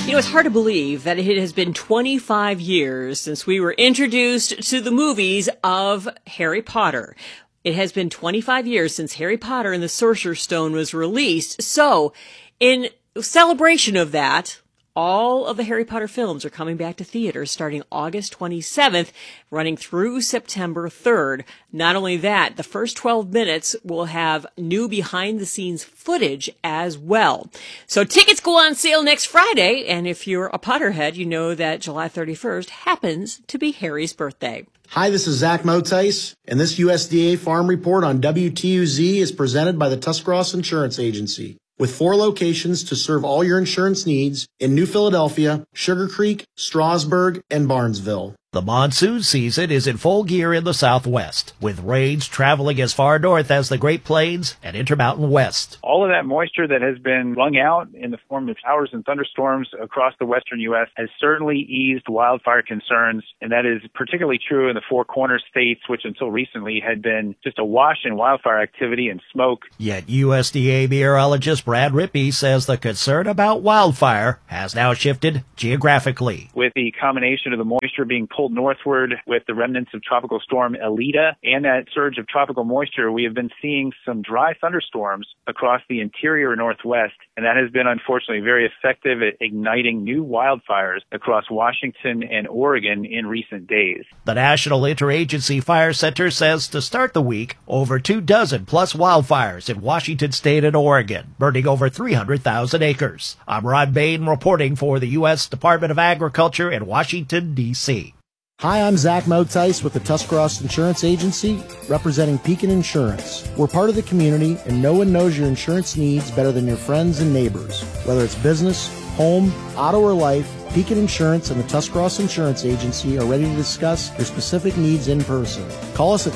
You know, it's hard to believe that it has been 25 years since we were introduced to the movies of Harry Potter. It has been 25 years since Harry Potter and the Sorcerer's Stone was released. So, in celebration of that, all of the Harry Potter films are coming back to theaters starting August 27th, running through September 3rd. Not only that, the first 12 minutes will have new behind-the-scenes footage as well. So tickets go on sale next Friday, and if you're a Potterhead, you know that July 31st happens to be Harry's birthday. Hi, this is Zach Motice, and this USDA Farm Report on WTUZ is presented by the Tuscarawas Insurance Agency. With 4 locations to serve all your insurance needs in New Philadelphia, Sugar Creek, Strasburg, and Barnesville. The monsoon season is in full gear in the Southwest, with rains traveling as far north as the Great Plains and Intermountain West. All of that moisture that has been wrung out in the form of showers and thunderstorms across the western U.S. has certainly eased wildfire concerns, and that is particularly true in the Four Corners states, which until recently had been just awash in wildfire activity and smoke. Yet USDA meteorologist Brad Rippey says the concern about wildfire has now shifted geographically. With the combination of the moisture being pulled northward with the remnants of Tropical Storm Elita and that surge of tropical moisture, we have been seeing some dry thunderstorms across the interior Northwest, and that has been unfortunately very effective at igniting new wildfires across Washington and Oregon in recent days. The National Interagency Fire Center says to start the week, over 24 plus wildfires in Washington State and Oregon, burning over 300,000 acres. I'm Ron Bain reporting for the U.S. Department of Agriculture in Washington, D.C. Hi, I'm Zach Motice with the Tuscarawas Insurance Agency, representing Pekin Insurance. We're part of the community, and no one knows your insurance needs better than your friends and neighbors. Whether it's business, home, auto, or life, Pekin Insurance and the Tuscarawas Insurance Agency are ready to discuss your specific needs in person. Call us at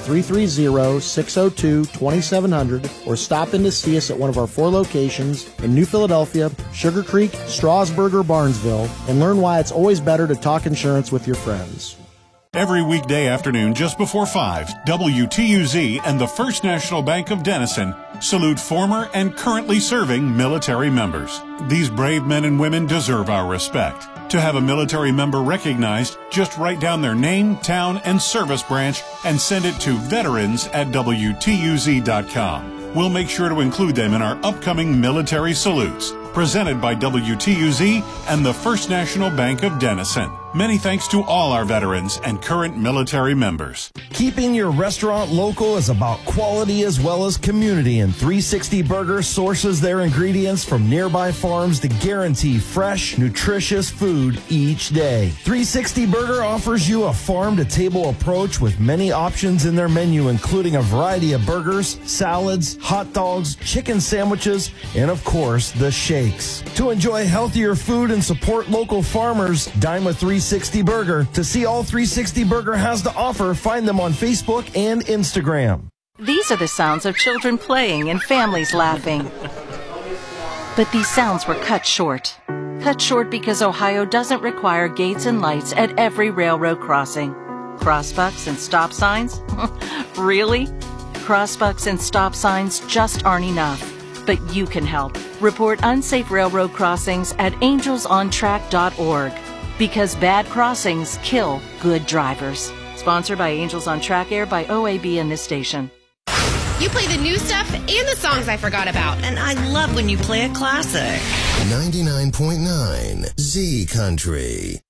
330-602-2700 or stop in to see us at one of our 4 locations in New Philadelphia, Sugar Creek, Strasburg, or Barnesville, and learn why it's always better to talk insurance with your friends. Every weekday afternoon just before 5, WTUZ and the First National Bank of Denison salute former and currently serving military members. These brave men and women deserve our respect. To have a military member recognized, just write down their name, town, and service branch and send it to veterans@WTUZ.com. We'll make sure to include them in our upcoming military salutes. Presented by WTUZ and the First National Bank of Denison. Many thanks to all our veterans and current military members. Keeping your restaurant local is about quality as well as community, and 360 Burger sources their ingredients from nearby farms to guarantee fresh, nutritious food each day. 360 Burger offers you a farm-to-table approach with many options in their menu, including a variety of burgers, salads, hot dogs, chicken sandwiches, and of course, the shakes. To enjoy healthier food and support local farmers, dine with 360 Burger. To see all 360 Burger has to offer, find them on Facebook and Instagram. These are the sounds of children playing and families laughing. But these sounds were cut short. Cut short because Ohio doesn't require gates and lights at every railroad crossing. Crossbucks and stop signs? Really? Crossbucks and stop signs just aren't enough. But you can help. Report unsafe railroad crossings at angelsontrack.org. Because bad crossings kill good drivers. Sponsored by Angels on Track, aired by OAB and this station. You play the new stuff and the songs I forgot about. And I love when you play a classic. 99.9 Z Country.